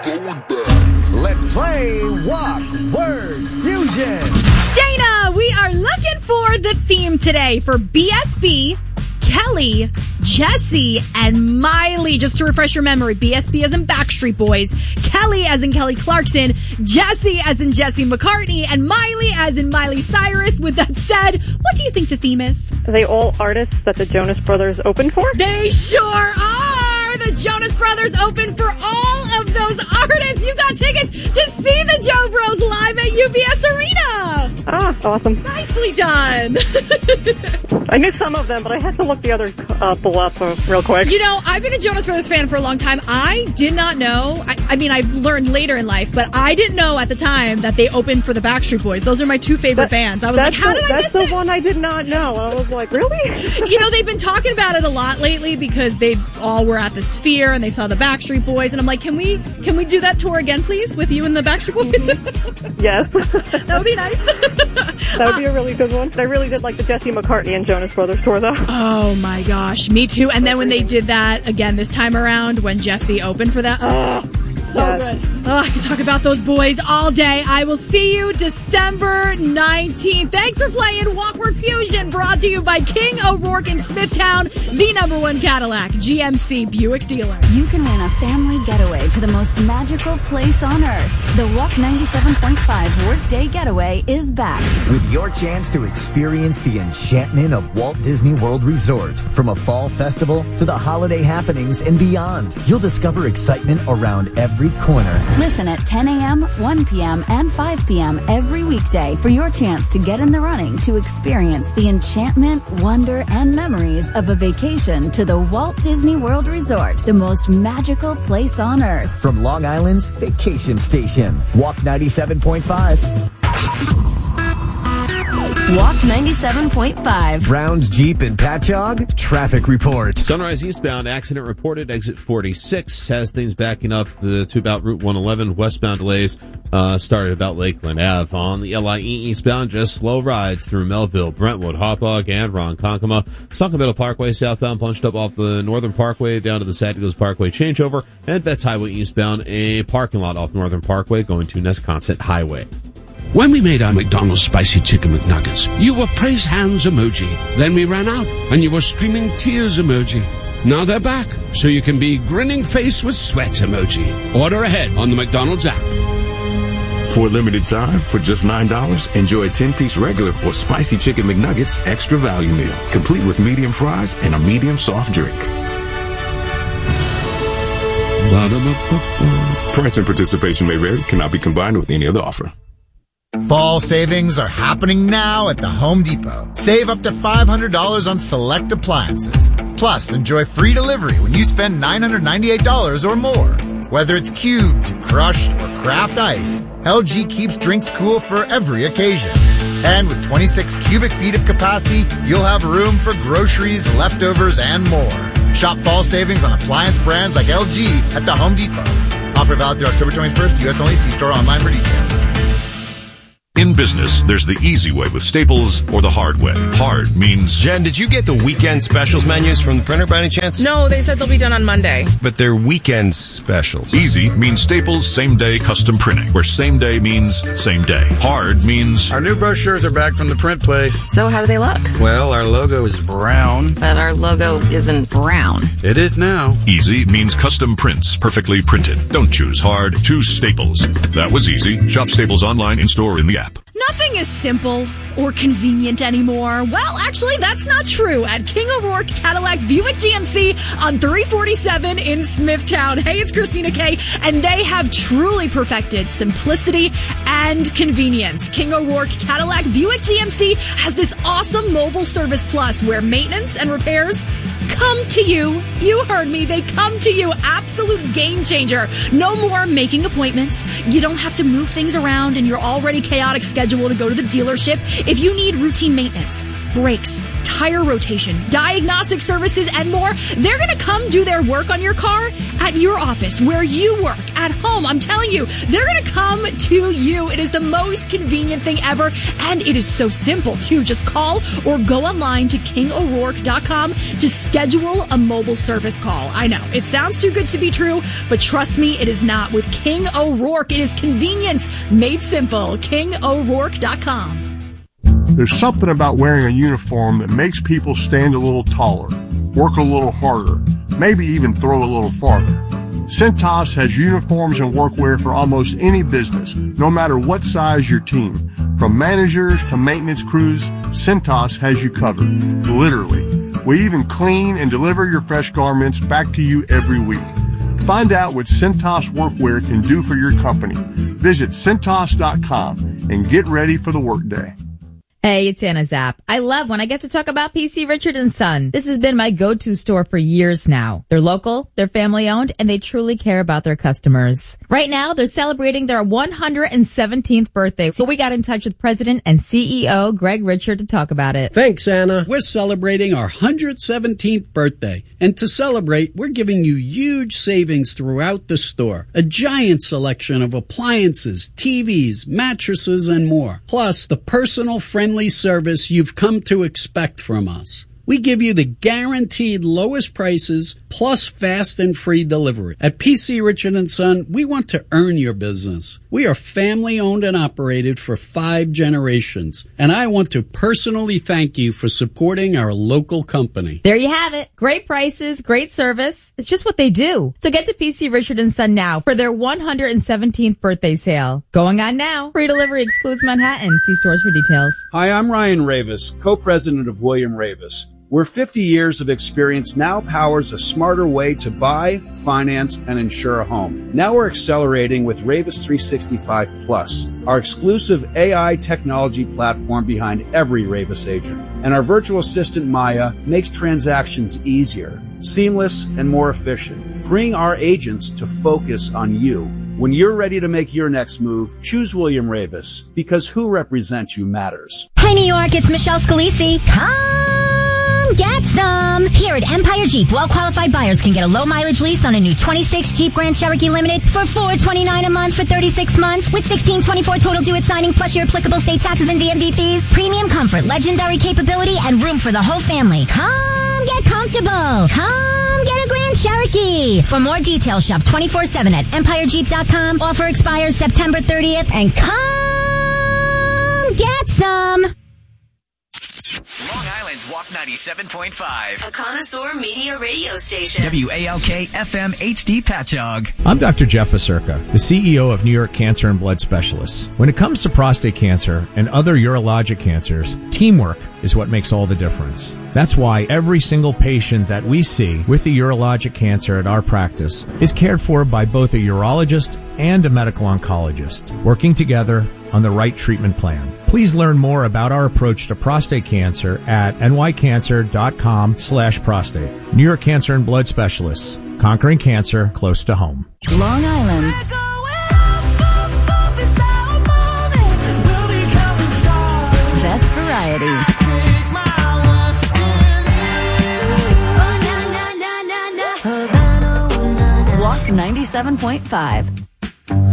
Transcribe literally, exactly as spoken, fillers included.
going back. Let's play Walk Word Fusion. Dana, we are looking for the theme today for B S B, Kelly, Jesse, and Miley. Just to refresh your memory, B S B as in Backstreet Boys, Kelly as in Kelly Clarkson, Jesse as in Jesse McCartney, and Miley as in Miley Cyrus. With that said, what do you think the theme is? Are they all artists that the Jonas Brothers opened for? They sure are! The Jonas Brothers open for all of those artists. You got tickets to see the Joe Bros live at U B S Arena. Ah, awesome. Nicely done. I knew some of them, but I had to look the other couple up uh, real quick. You know, I've been a Jonas Brothers fan for a long time. I did not know, I, I mean, I've learned later in life, but I didn't know at the time that they opened for the Backstreet Boys. Those are my two favorite that, bands. I was like, how the, did I miss That's the it? one I did not know. I was like, really? You know, they've been talking about it a lot lately because they all were at the Sphere and they saw the Backstreet Boys, and I'm like, can we can we do that tour again, please, with you and the Backstreet Boys? Yes. That would be nice. That would be a really good one. I really did like the Jesse McCartney and Jonas Brothers tour, though. Oh, my gosh. Me too. And then when they did that again this time around, when Jesse opened for that, oh, so yes. good. Oh, I could talk about those boys all day. I will see you December nineteenth. Thanks for playing Walk Word Fusion, brought to you by King O'Rourke in Smithtown, the number one Cadillac G M C Buick dealer. You can win a family getaway to the most magical place on earth. The Walk ninety-seven point five Workday Getaway is back. With your chance to experience the enchantment of Walt Disney World Resort. From a fall festival to the holiday happenings and beyond, you'll discover excitement around every corner. Listen at ten a.m., one p.m., and five p.m. every weekday for your chance to get in the running to experience the enchantment, wonder, and memories of a vacation to the Walt Disney World Resort, the most magical place on earth. From Long Island's vacation station, Walk ninety-seven point five. Walk ninety-seven point five. Brown's Jeep and Patchogue traffic report. Sunrise eastbound accident reported, exit forty-six has things backing up uh, to about Route one eleven. Westbound delays uh, started about Lakeland Ave. On the L I E eastbound, just slow rides through Melville, Brentwood, Hauppauge, and Ronkonkoma. Sunken Meadow Parkway southbound punched up off the Northern Parkway down to the Satigos Parkway changeover. And Vets Highway eastbound, a parking lot off Northern Parkway going to Nesconset Highway. When we made our McDonald's Spicy Chicken McNuggets, you were praise hands emoji. Then we ran out, and you were streaming tears emoji. Now they're back, so you can be grinning face with sweat emoji. Order ahead on the McDonald's app. For a limited time, for just nine dollars, enjoy a ten-piece regular or Spicy Chicken McNuggets extra value meal, complete with medium fries and a medium soft drink. Price and participation may vary, cannot be combined with any other offer. Fall savings are happening now at the Home Depot. Save up to five hundred dollars on select appliances. Plus, enjoy free delivery when you spend nine hundred ninety-eight dollars or more. Whether it's cubed, crushed, or craft ice, L G keeps drinks cool for every occasion. And with twenty-six cubic feet of capacity, you'll have room for groceries, leftovers, and more. Shop fall savings on appliance brands like L G at the Home Depot. Offer valid through October twenty-first, U S only. See store online for details. In business, there's the easy way with Staples or the hard way. Hard means... Jen, did you get the weekend specials menus from the printer by any chance? No, they said they'll be done on Monday. But they're weekend specials. Easy means Staples same-day custom printing, where same-day means same day. Hard means... Our new brochures are back from the print place. So how do they look? Well, our logo is brown. But our logo isn't brown. It is now. Easy means custom prints, perfectly printed. Don't choose hard, choose Staples. That was easy. Shop Staples online, in-store, in the app. Nothing is simple or convenient anymore. Well, actually, that's not true at King O'Rourke Cadillac Buick G M C on three forty-seven in Smithtown. Hey, it's Christina Kay, and they have truly perfected simplicity and convenience. King O'Rourke Cadillac Buick G M C has this awesome mobile service plus where maintenance and repairs come to you. You heard me. They come to you. Absolute game changer. No more making appointments. You don't have to move things around in your already chaotic schedule to go to the dealership. If you need routine maintenance, brakes, tires, tire rotation, diagnostic services, and more. They're going to come do their work on your car at your office, where you work, at home. I'm telling you, they're going to come to you. It is the most convenient thing ever, and it is so simple, too. Just call or go online to king o'rourke dot com to schedule a mobile service call. I know, it sounds too good to be true, but trust me, it is not. With King O'Rourke, it is convenience made simple. king o'rourke dot com. There's something about wearing a uniform that makes people stand a little taller, work a little harder, maybe even throw a little farther. Cintas has uniforms and workwear for almost any business, no matter what size your team. From managers to maintenance crews, Cintas has you covered, literally. We even clean and deliver your fresh garments back to you every week. Find out what Cintas Workwear can do for your company. Visit Cintas dot com and get ready for the workday. Hey, it's Anna Zapp. I love when I get to talk about P C Richard and Son. This has been my go-to store for years now. They're local, they're family-owned, and they truly care about their customers. Right now, they're celebrating their one hundred seventeenth birthday, so we got in touch with President and C E O Greg Richard to talk about it. Thanks, Anna. We're celebrating our one hundred seventeenth birthday, and to celebrate, we're giving you huge savings throughout the store. A giant selection of appliances, T Vs, mattresses, and more. Plus, the personal friendly service you've come to expect from us. We give you the guaranteed lowest prices plus fast and free delivery. At P C Richard and Son, we want to earn your business. We are family owned and operated for five generations, and I want to personally thank you for supporting our local company. There you have it. Great prices, great service. It's just what they do. So get to P C Richard and Son now for their one hundred seventeenth birthday sale. Going on now. Free delivery excludes Manhattan. See stores for details. Hi, I'm Ryan Ravis, co-president of William Ravis. Where fifty years of experience now powers a smarter way to buy, finance, and insure a home. Now we're accelerating with Ravis three sixty-five Plus, our exclusive A I technology platform behind every Ravis agent. And our virtual assistant Maya makes transactions easier, seamless, and more efficient, freeing our agents to focus on you. When you're ready to make your next move, choose William Ravis, because who represents you matters. Hi, New York, it's Michelle Scalisi. Come get some! Here at Empire Jeep, well-qualified buyers can get a low-mileage lease on a new twenty-six Jeep Grand Cherokee Limited for four hundred twenty-nine dollars a month for thirty-six months with sixteen twenty-four total due at signing plus your applicable state taxes and D M V fees. Premium comfort, legendary capability, and room for the whole family. Come get comfortable! Come get a Grand Cherokee! For more details, shop twenty-four seven at empire jeep dot com. Offer expires September thirtieth, and come get some! Long Island's Walk ninety-seven point five. A connoisseur media radio station. W A L K F M H D Patchogue. I'm Doctor Jeff Acerca, the C E O of New York Cancer and Blood Specialists. When it comes to prostate cancer and other urologic cancers, teamwork is what makes all the difference. That's why every single patient that we see with the urologic cancer at our practice is cared for by both a urologist and a medical oncologist, working together on the right treatment plan. Please learn more about our approach to prostate cancer at n y cancer dot com slash prostate. New York Cancer and Blood Specialists, conquering cancer close to home. Long Island's best variety. Walk ninety-seven point five.